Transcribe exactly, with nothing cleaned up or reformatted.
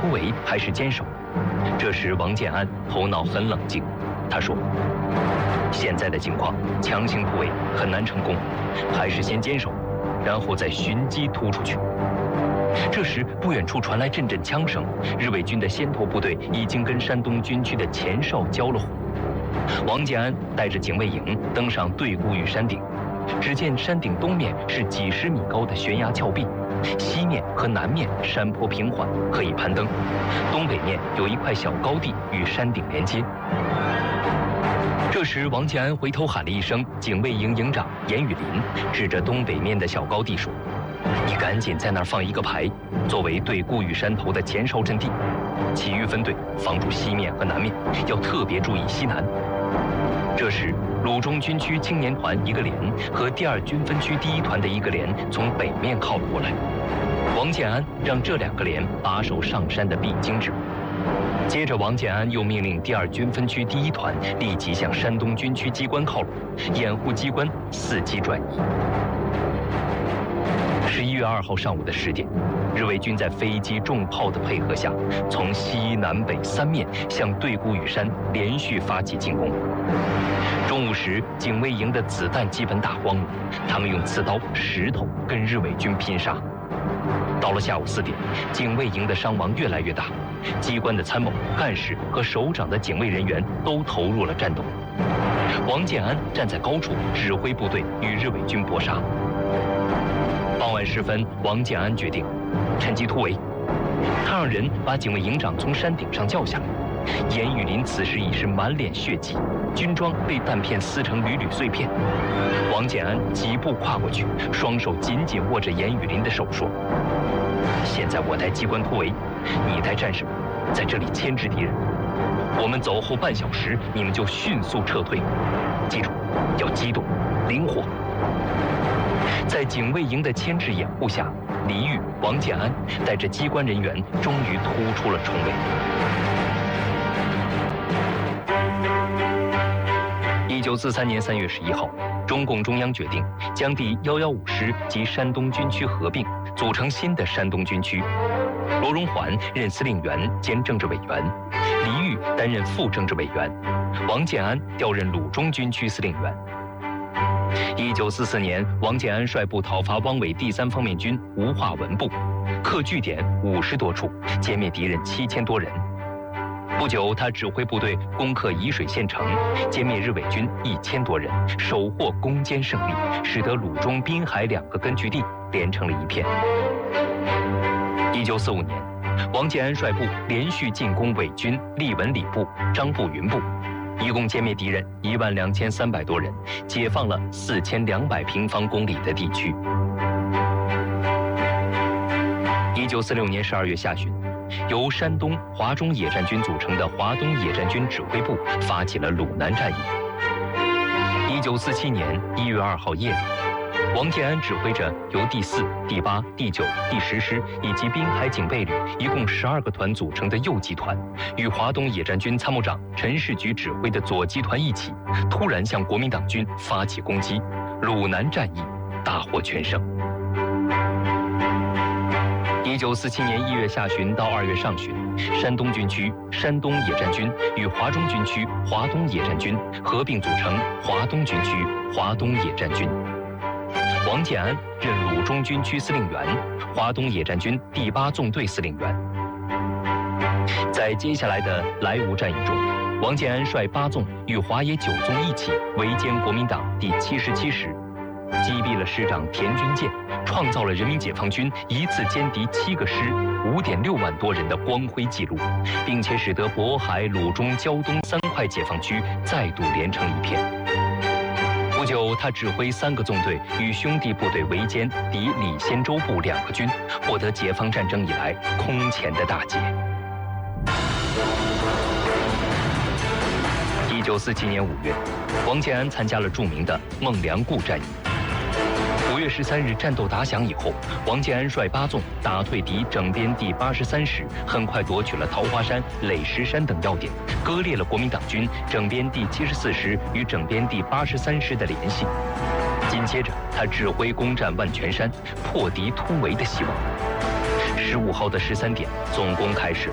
突围还是坚守？这时，王建安头脑很冷静，他说：“现在的情况，强行突围很难成功，还是先坚守，然后再寻机突出去。”这时，不远处传来阵阵枪声，日伪军的先头部队已经跟山东军区的前哨交了火。王建安带着警卫营登上对孤屿山顶，只见山顶东面是几十米高的悬崖峭壁，西面和南面山坡平缓，可以攀登，东北面有一块小高地与山顶连接。这时，王建安回头喊了一声“警卫营营长严雨林”，指着东北面的小高地说：“你赶紧在那儿放一个排，作为对孤屿山头的前哨阵地。其余分队防住西面和南面，要特别注意西南。”这时，鲁中军区青年团一个连和第二军分区第一团的一个连从北面靠了过来。王建安让这两个连把守上山的必经之路。接着，王建安又命令第二军分区第一团立即向山东军区机关靠拢，掩护机关伺机转移。十一月二号上午的十点，日伪军在飞机、重炮的配合下，从西南北三面向对孤屿山连续发起进攻。中午时，警卫营的子弹基本打光了，他们用刺刀、石头跟日伪军拼杀。到了下午四点，警卫营的伤亡越来越大，机关的参谋、干事和首长的警卫人员都投入了战斗。王建安站在高处指挥部队与日伪军搏杀。傍晚时分，王建安决定趁机突围。他让人把警卫营长从山顶上叫下来。严雨林此时已是满脸血迹，军装被弹片撕成缕缕碎片。王建安几步跨过去，双手紧紧握着严雨林的手说：“现在我带机关突围，你带战士们在这里牵制敌人。我们走后半小时，你们就迅速撤退。记住，要机动、灵活。”在警卫营的牵制掩护下，李玉、王建安带着机关人员终于突出了重围。一九四三年三月十一号，中共中央决定将第一一五师及山东军区合并，组成新的山东军区。罗荣桓任司令员兼政治委员，李玉担任副政治委员，王建安调任鲁中军区司令员。一九四四年，王建安率部讨伐汪伪第三方面军吴化文部，克据点五十多处，歼灭敌人七千多人。不久，他指挥部队攻克沂水县城，歼灭日伪军一千多人，首获攻坚胜利，使得鲁中滨海两个根据地连成了一片。一九四五年，王建安率部连续进攻伪军利文里部、张步云部，一共歼灭敌人一万两千三百多人，解放了四千两百平方公里的地区。一九四六年十二月下旬，由山东华中野战军组成的华东野战军指挥部发起了鲁南战役。一九四七年一月二号夜里，王建安指挥着由第四、第八、第九、第十师以及滨海警备旅一共十二个团组成的右集团，与华东野战军参谋长陈士举指挥的左集团一起，突然向国民党军发起攻击，鲁南战役大获全胜。一九四七年一月下旬到二月上旬，山东军区山东野战军与华中军区华东野战军合并组成华东军区华东野战军。王建安任鲁中军区司令员，华东野战军第八纵队司令员。在接下来的莱芜战役中，王建安率八纵与华野九纵一起围歼国民党第七十七师，击毙了师长田军健，创造了人民解放军一次歼敌七个师、五点六万多人的光辉纪录，并且使得渤海、鲁中、胶东三块解放区再度连成一片。不久，他指挥三个纵队与兄弟部队围歼敌李先洲部两个军，获得解放战争以来空前的大捷。一九四七年五月，王建安参加了著名的孟良崮战役。五月十三日，战斗打响以后，王建安率八纵打退敌整编第八十三师，很快夺取了桃花山、垒石山等要点，割裂了国民党军整编第七十四师与整编第八十三师的联系。紧接着，他指挥攻占万全山，破敌突围的希望。十五号的十三点，总攻开始了。